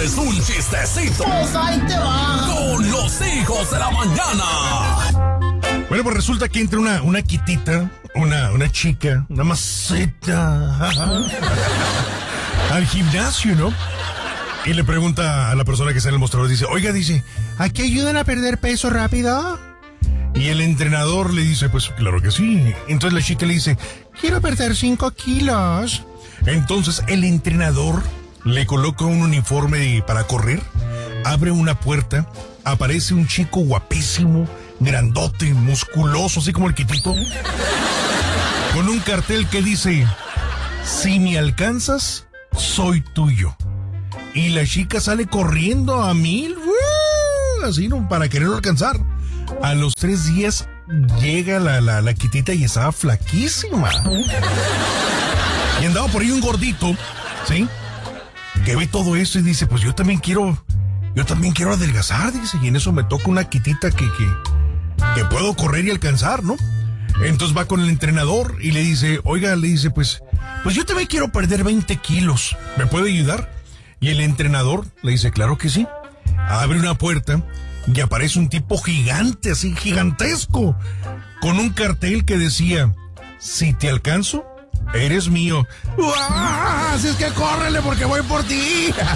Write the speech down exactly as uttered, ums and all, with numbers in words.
es un chistecito. Pues ahí te va. Con los hijos de la mañana. Bueno, pues resulta que entra una, una quitita, una, una chica, una maceta al gimnasio, ¿no? Y le pregunta a la persona que está en el mostrador, dice, oiga, dice, ¿aquí ayudan a perder peso rápido? Y el entrenador le dice, pues claro que sí. Entonces la chica le dice, quiero perder cinco kilos. Entonces el entrenador le coloca un uniforme para correr, abre una puerta, aparece un chico guapísimo, grandote, musculoso, así como el quitito, con un cartel que dice, si me alcanzas, soy tuyo. Y la chica sale corriendo a mil, ¡uh! Así, ¿no? Para quererlo alcanzar. A los tres días llega la, la, la quitita y estaba flaquísima. Y andaba por ahí un gordito, ¿sí? Que ve todo eso y dice, pues yo también quiero, yo también quiero adelgazar, dice. Y en eso me toca una quitita que, que, que puedo correr y alcanzar, ¿no? Entonces va con el entrenador y le dice, oiga, le dice, pues, pues yo también quiero perder veinte kilos. ¿Me puede ayudar? Y el entrenador le dice, claro que sí. Abre una puerta y aparece un tipo gigante, así gigantesco, con un cartel que decía, si te alcanzo, eres mío. ¡Uah! Así es que córrele porque voy por ti.